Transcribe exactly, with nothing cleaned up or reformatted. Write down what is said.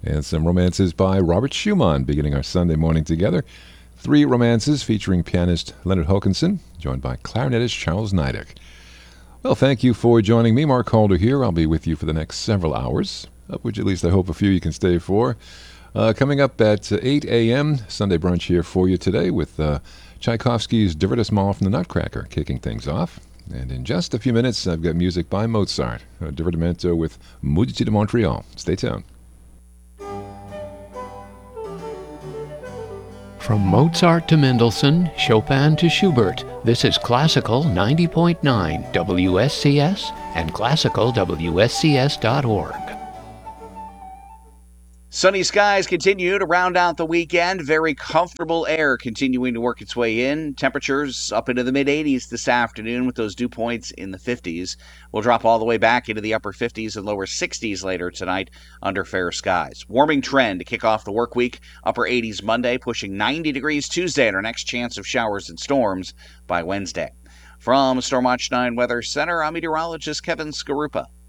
And some romances by Robert Schumann, beginning our Sunday morning together. Three romances featuring pianist Leonard Hokanson, joined by clarinetist Charles Niedek. Well, thank you for joining me. Mark Calder here. I'll be with you for the next several hours, of which at least I hope a few you can stay for. Uh, coming up at eight a.m., Sunday brunch here for you today with uh, Tchaikovsky's Divertissement from the Nutcracker kicking things off. And in just a few minutes, I've got music by Mozart, a divertimento with Musici de Montreal. Stay tuned. From Mozart to Mendelssohn, Chopin to Schubert, this is Classical ninety point nine W S C S and classical W S C S dot org. Sunny skies continue to round out the weekend. Very comfortable air continuing to work its way in. Temperatures up into the mid eighties this afternoon with those dew points in the fifties. We'll drop all the way back into the upper fifties and lower sixties later tonight under fair skies. Warming trend to kick off the work week. Upper eighties Monday, pushing ninety degrees Tuesday, and our next chance of showers and storms by Wednesday. From Storm Watch nine Weather Center, I'm meteorologist Kevin Skarupa.